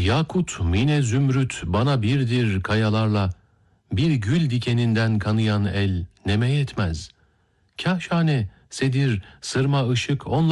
Yakut, mine, zümrüt bana birdir kayalarla, bir gül dikeninden kanayan el neme yetmez. Kâşhane, sedir, sırma ışık onlara